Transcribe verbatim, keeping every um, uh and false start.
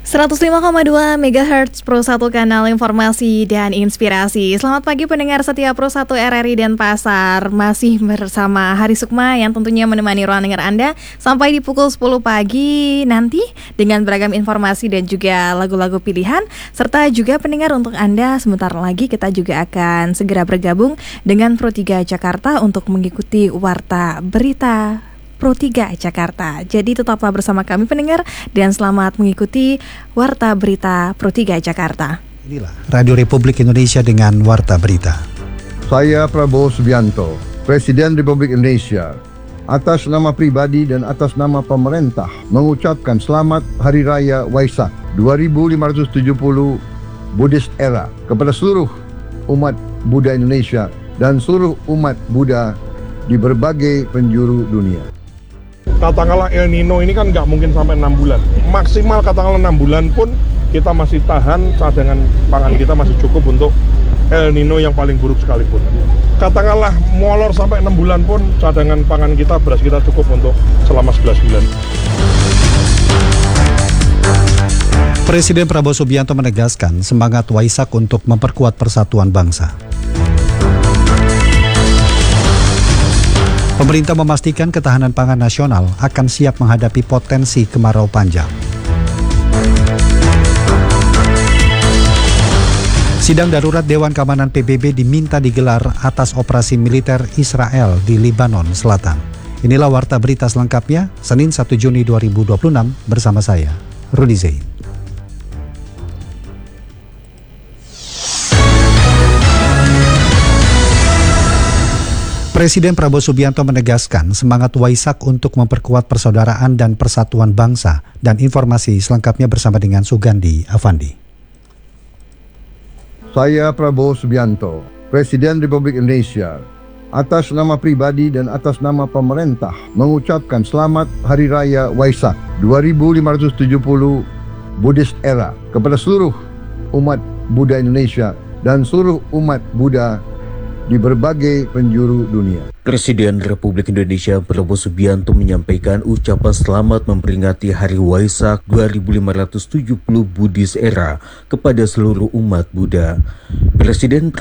seratus lima koma dua megahertz Pro satu kanal informasi dan inspirasi. Selamat pagi pendengar setia Pro satu R R I dan Pasar. Masih bersama Hari Sukma yang tentunya menemani ruang dengar Anda sampai di pukul sepuluh pagi nanti dengan beragam informasi dan juga lagu-lagu pilihan. Serta juga pendengar untuk Anda sebentar lagi kita juga akan segera bergabung dengan Pro tiga Jakarta untuk mengikuti Warta Berita Pro tiga Jakarta. Jadi tetaplah bersama kami pendengar dan selamat mengikuti Warta Berita Pro tiga Jakarta. Inilah Radio Republik Indonesia dengan Warta Berita. Saya Prabowo Subianto, Presiden Republik Indonesia, atas nama pribadi dan atas nama pemerintah mengucapkan selamat Hari Raya Waisak dua ribu lima ratus tujuh puluh Buddhist Era kepada seluruh umat Buddha Indonesia dan seluruh umat Buddha di berbagai penjuru dunia. Katakanlah El Nino ini kan nggak mungkin sampai enam bulan. Maksimal katakanlah enam bulan pun kita masih tahan, cadangan pangan kita masih cukup untuk El Nino yang paling buruk sekalipun. Katakanlah molor sampai enam bulan pun cadangan pangan kita, beras kita cukup untuk selama sebelas bulan. Presiden Prabowo Subianto menegaskan semangat Waisak untuk memperkuat persatuan bangsa. Pemerintah memastikan ketahanan pangan nasional akan siap menghadapi potensi kemarau panjang. Sidang darurat Dewan Keamanan P B B diminta digelar atas operasi militer Israel di Lebanon Selatan. Inilah Warta Berita selengkapnya, Senin satu Juni dua ribu dua puluh enam bersama saya, Rudi Zain. Presiden Prabowo Subianto menegaskan semangat Waisak untuk memperkuat persaudaraan dan persatuan bangsa, dan informasi selengkapnya bersama dengan Sugandi Avandi. Saya Prabowo Subianto, Presiden Republik Indonesia, atas nama pribadi dan atas nama pemerintah mengucapkan selamat Hari Raya Waisak dua ribu lima ratus tujuh puluh Buddhist Era kepada seluruh umat Buddha Indonesia dan seluruh umat Buddha di berbagai penjuru dunia. Presiden Republik Indonesia Prabowo Subianto menyampaikan ucapan selamat memperingati Hari Waisak dua ribu lima ratus tujuh puluh Buddhist Era kepada seluruh umat Buddha. Presiden